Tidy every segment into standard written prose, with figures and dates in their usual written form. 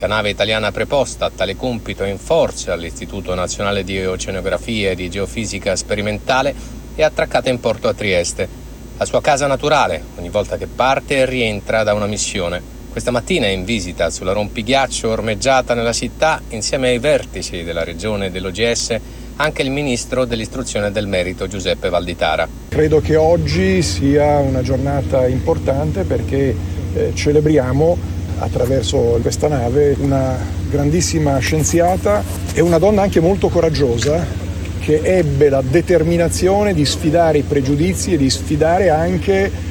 La nave italiana preposta a tale compito è in forza all'Istituto Nazionale di Oceanografia e di Geofisica Sperimentale e attraccata in porto a Trieste, la sua casa naturale, ogni volta che parte e rientra da una missione. Questa mattina è in visita sulla rompighiaccio ormeggiata nella città insieme ai vertici della regione e dell'OGS anche il ministro dell'istruzione e del merito Giuseppe Valditara. Credo che oggi sia una giornata importante perché celebriamo attraverso questa nave una grandissima scienziata e una donna anche molto coraggiosa che ebbe la determinazione di sfidare i pregiudizi e di sfidare anche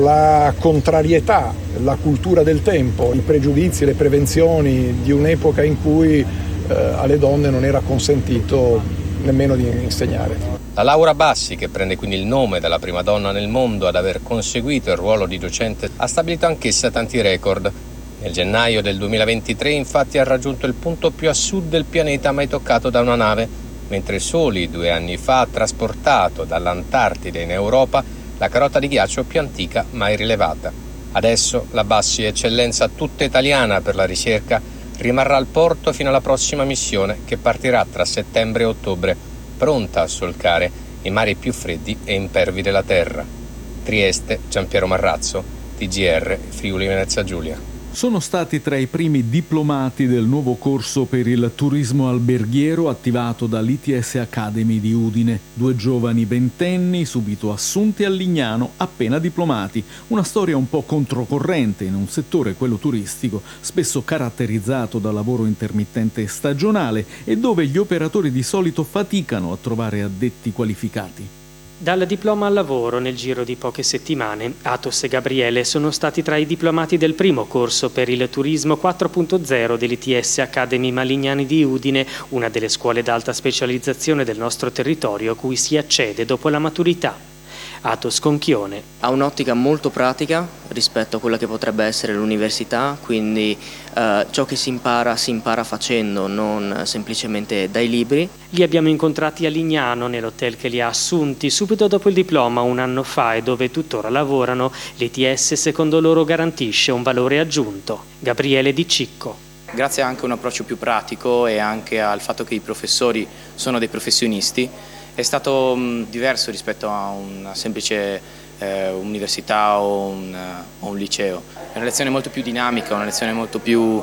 la contrarietà, la cultura del tempo, i pregiudizi, le prevenzioni di un'epoca in cui alle donne non era consentito nemmeno di insegnare. La Laura Bassi, che prende quindi il nome della prima donna nel mondo ad aver conseguito il ruolo di docente, ha stabilito anch'essa tanti record. Nel gennaio del 2023 infatti ha raggiunto il punto più a sud del pianeta mai toccato da una nave, mentre soli 2 anni fa ha trasportato dall'Antartide in Europa la carota di ghiaccio più antica mai rilevata. Adesso la Bassi, eccellenza tutta italiana per la ricerca, rimarrà al porto fino alla prossima missione che partirà tra settembre e ottobre, pronta a solcare i mari più freddi e impervi della Terra. Trieste, Giampiero Marrazzo, TGR, Friuli Venezia Giulia. Sono stati tra i primi diplomati del nuovo corso per il turismo alberghiero attivato dall'ITS Academy di Udine. 2 giovani ventenni subito assunti a Lignano appena diplomati. Una storia un po' controcorrente in un settore, quello turistico, spesso caratterizzato da lavoro intermittente e stagionale e dove gli operatori di solito faticano a trovare addetti qualificati. Dal diploma al lavoro, nel giro di poche settimane, Athos e Gabriele sono stati tra i diplomati del primo corso per il turismo 4.0 dell'ITS Academy Malignani di Udine, una delle scuole d'alta specializzazione del nostro territorio a cui si accede dopo la maturità. Athos Conchione. Ha un'ottica molto pratica rispetto a quella che potrebbe essere l'università, quindi ciò che si impara facendo, non semplicemente dai libri. Li abbiamo incontrati a Lignano, nell'hotel che li ha assunti subito dopo il diploma 1 anno fa e dove tuttora lavorano. L'ITS secondo loro garantisce un valore aggiunto. Gabriele Di Cicco. Grazie anche a un approccio più pratico e anche al fatto che i professori sono dei professionisti, è stato diverso rispetto a una semplice università o un liceo. È una lezione molto più dinamica, una lezione molto più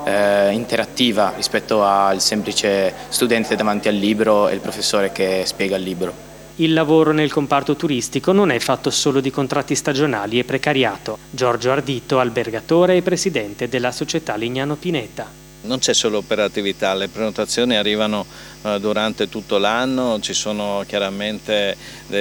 interattiva rispetto al semplice studente davanti al libro e il professore che spiega il libro. Il lavoro nel comparto turistico non è fatto solo di contratti stagionali e precariato. Giorgio Ardito, albergatore e presidente della società Lignano Pineta. Non c'è solo operatività, le prenotazioni arrivano durante tutto l'anno, ci sono chiaramente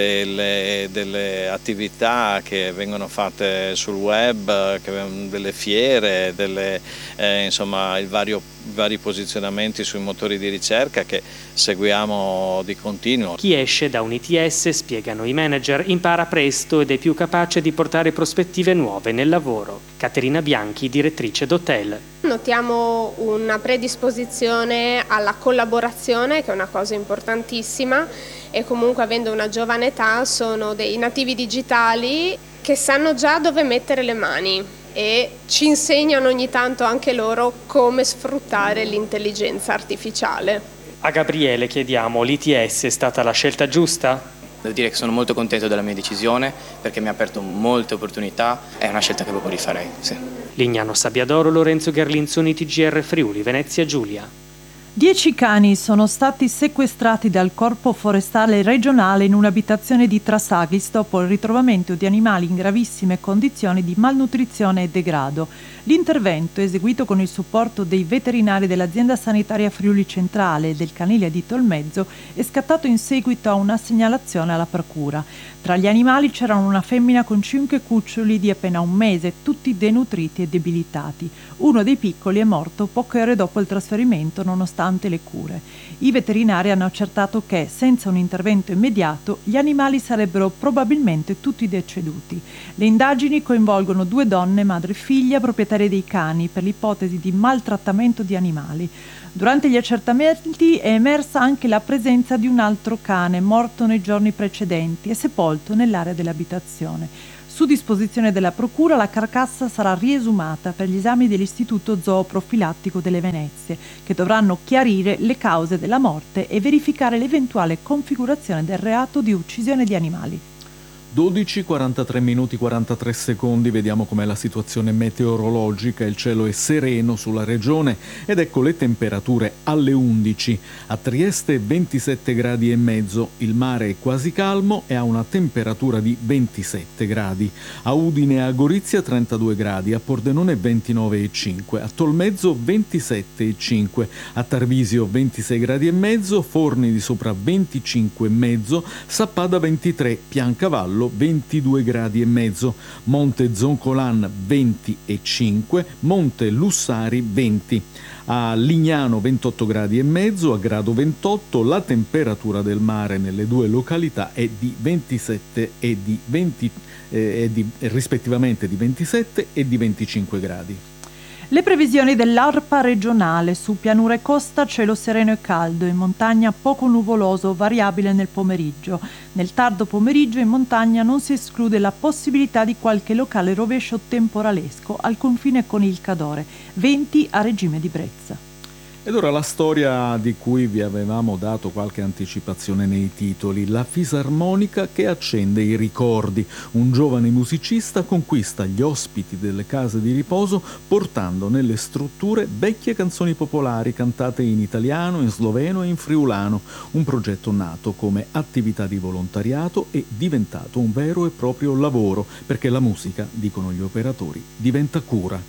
delle attività che vengono fatte sul web, delle fiere, insomma i vari posizionamenti sui motori di ricerca che seguiamo di continuo. Chi esce da un ITS, spiegano i manager, impara presto ed è più capace di portare prospettive nuove nel lavoro. Caterina Bianchi, direttrice d'hotel. Notiamo una predisposizione alla collaborazione, che è una cosa importantissima, e comunque avendo una giovane età sono dei nativi digitali che sanno già dove mettere le mani e ci insegnano ogni tanto anche loro come sfruttare l'intelligenza artificiale. A Gabriele chiediamo, l'ITS è stata la scelta giusta? Devo dire che sono molto contento della mia decisione perché mi ha aperto molte opportunità, è una scelta che proprio rifarei. Sì. Lignano Sabbiadoro, Lorenzo Gerlinzoni, TGR Friuli Venezia Giulia. 10 cani sono stati sequestrati dal Corpo Forestale Regionale in un'abitazione di Trasaglis dopo il ritrovamento di animali in gravissime condizioni di malnutrizione e degrado. L'intervento, eseguito con il supporto dei veterinari dell'azienda sanitaria Friuli Centrale e del canile di Tolmezzo, è scattato in seguito a una segnalazione alla procura. Tra gli animali c'erano una femmina con 5 cuccioli di appena 1 mese, tutti denutriti e debilitati. Uno dei piccoli è morto poche ore dopo il trasferimento, nonostante le cure. I veterinari hanno accertato che, senza un intervento immediato, gli animali sarebbero probabilmente tutti deceduti. Le indagini coinvolgono 2 donne, madre e figlia, proprietarie dei cani, per l'ipotesi di maltrattamento di animali. Durante gli accertamenti è emersa anche la presenza di un altro cane morto nei giorni precedenti e sepolto nell'area dell'abitazione. Su disposizione della Procura la carcassa sarà riesumata per gli esami dell'Istituto Zooprofilattico delle Venezie, che dovranno chiarire le cause della morte e verificare l'eventuale configurazione del reato di uccisione di animali. 12, 43 minuti 43 secondi, vediamo com'è la situazione meteorologica. Il cielo è sereno sulla regione ed ecco le temperature alle 11. A Trieste 27 gradi e mezzo, il mare è quasi calmo e ha una temperatura di 27 gradi. A Udine e a Gorizia 32 gradi, a Pordenone 29,5, a Tolmezzo 27,5, a Tarvisio 26 gradi e mezzo, Forni di Sopra 25,5, Sappada 23, Piancavallo 22 gradi e mezzo, Monte Zoncolan 20,5, Monte Lussari 20, a Lignano 28 gradi e mezzo, a Grado 28, la temperatura del mare nelle due località è di 27 e di 20, rispettivamente di 27 e di 25 gradi. Le previsioni dell'ARPA regionale: su pianura e costa cielo sereno e caldo, in montagna poco nuvoloso, variabile nel pomeriggio. Nel tardo pomeriggio in montagna non si esclude la possibilità di qualche locale rovescio temporalesco al confine con il Cadore, venti a regime di brezza. Ed ora la storia di cui vi avevamo dato qualche anticipazione nei titoli, la fisarmonica che accende i ricordi. Un giovane musicista conquista gli ospiti delle case di riposo portando nelle strutture vecchie canzoni popolari cantate in italiano, in sloveno e in friulano. Un progetto nato come attività di volontariato e diventato un vero e proprio lavoro, perché la musica, dicono gli operatori, diventa cura.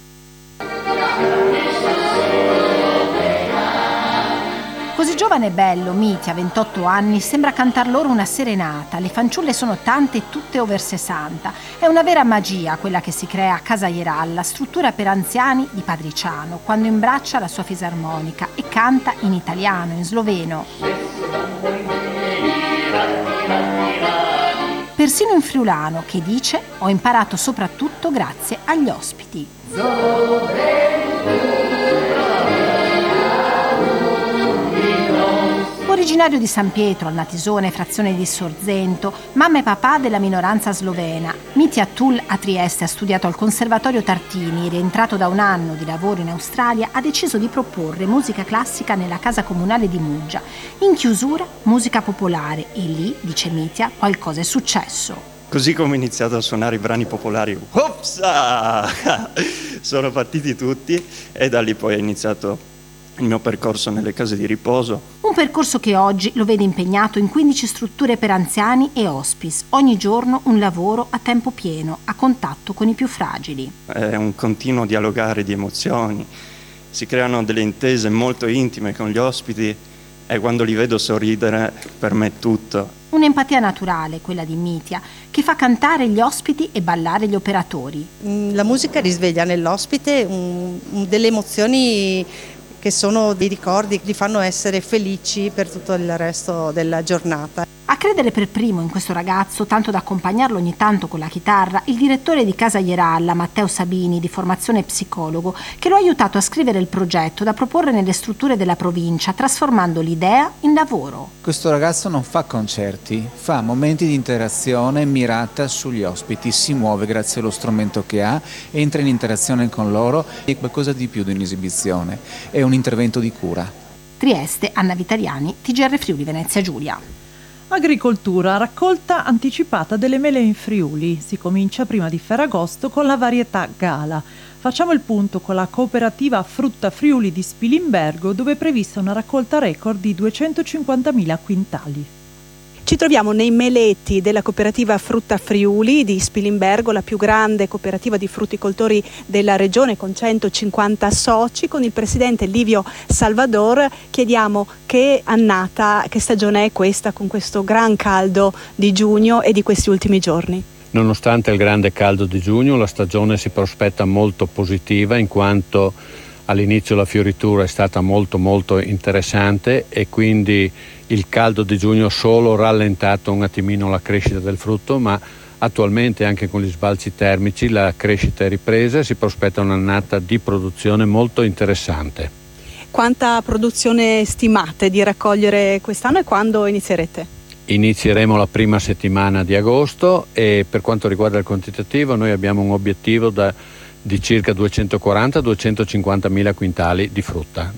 Così giovane e bello, Mitja, 28 anni, sembra cantar loro una serenata. Le fanciulle sono tante e tutte over 60. È una vera magia quella che si crea a Casa Ieralla, struttura per anziani di Padriciano, quando imbraccia la sua fisarmonica e canta in italiano, in sloveno. Persino in friulano, che dice: ho imparato soprattutto grazie agli ospiti. Originario di San Pietro, al Natisone, frazione di Sorzento, mamma e papà della minoranza slovena, Mitja Tull a Trieste ha studiato al Conservatorio Tartini. Rientrato da un anno di lavoro in Australia, ha deciso di proporre musica classica nella casa comunale di Muggia. In chiusura, musica popolare, e lì, dice Mitja, qualcosa è successo. Così come ho iniziato a suonare i brani popolari, opsa! Sono partiti tutti e da lì poi è iniziato il mio percorso nelle case di riposo. Un percorso che oggi lo vede impegnato in 15 strutture per anziani e hospice. Ogni giorno un lavoro a tempo pieno, a contatto con i più fragili. È un continuo dialogare di emozioni. Si creano delle intese molto intime con gli ospiti e quando li vedo sorridere per me è tutto. Un'empatia naturale, quella di Mitja, che fa cantare gli ospiti e ballare gli operatori. La musica risveglia nell'ospite delle emozioni che sono dei ricordi che li fanno essere felici per tutto il resto della giornata. A credere per primo in questo ragazzo, tanto da accompagnarlo ogni tanto con la chitarra, il direttore di Casa Ieralla, Matteo Sabini, di formazione psicologo, che lo ha aiutato a scrivere il progetto da proporre nelle strutture della provincia, trasformando l'idea in lavoro. Questo ragazzo non fa concerti, fa momenti di interazione mirata sugli ospiti, si muove grazie allo strumento che ha, entra in interazione con loro, è qualcosa di più di un'esibizione, è un intervento di cura. Trieste, Anna Vitaliani, TGR Friuli Venezia Giulia. Agricoltura, raccolta anticipata delle mele in Friuli. Si comincia prima di Ferragosto con la varietà Gala. Facciamo il punto con la cooperativa Frutta Friuli di Spilimbergo, dove è prevista una raccolta record di 250.000 quintali. Ci troviamo nei meleti della cooperativa Frutta Friuli di Spilimbergo, la più grande cooperativa di frutticoltori della regione con 150 soci. Con il presidente Livio Salvador chiediamo che annata, che stagione è questa con questo gran caldo di giugno e di questi ultimi giorni. Nonostante il grande caldo di giugno, la stagione si prospetta molto positiva in quanto all'inizio la fioritura è stata molto interessante e quindi il caldo di giugno ha solo rallentato un attimino la crescita del frutto, ma attualmente anche con gli sbalzi termici la crescita è ripresa e si prospetta un'annata di produzione molto interessante. Quanta produzione stimate di raccogliere quest'anno e quando inizierete? Inizieremo la prima settimana di agosto e per quanto riguarda il quantitativo noi abbiamo un obiettivo di circa 240-250 mila quintali di frutta.